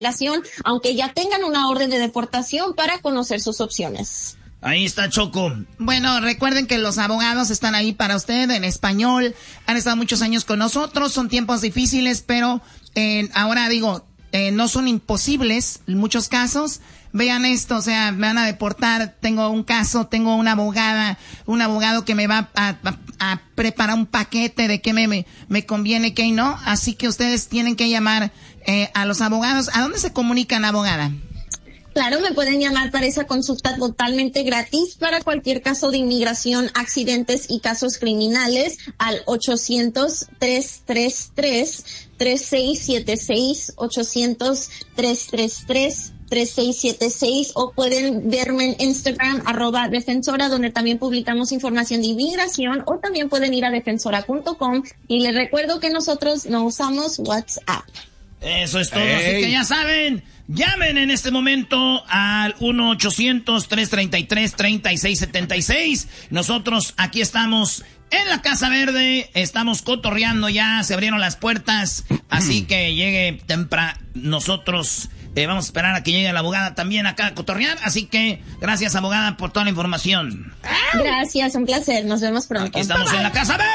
aunque ya tengan una orden de deportación, para conocer sus opciones. Ahí está, Choco. Bueno, recuerden que los abogados están ahí para usted en español. Han estado muchos años con nosotros. Son tiempos difíciles, pero ahora digo, no son imposibles en muchos casos. Vean esto, o sea, me van a deportar. Tengo un caso, tengo una abogada, un abogado que me va a preparar un paquete de qué me conviene, qué no. Así que ustedes tienen que llamar a los abogados. ¿A dónde se comunican, abogada? Claro, me pueden llamar para esa consulta totalmente gratis para cualquier caso de inmigración, accidentes y casos criminales al 800-333-3676, 800-333-3676, o pueden verme en Instagram, @defensora, donde también publicamos información de inmigración, o también pueden ir a defensora.com, y les recuerdo que nosotros no usamos WhatsApp. Eso es todo, así que ya saben, llamen en este momento al 1-800-333-3676. Nosotros aquí estamos en la Casa Verde, estamos cotorreando ya, se abrieron las puertas, así que llegue temprano. Nosotros vamos a esperar a que llegue la abogada también acá a cotorrear, así que gracias, abogada, por toda la información. Gracias, un placer, nos vemos pronto. Aquí estamos en la Casa Verde.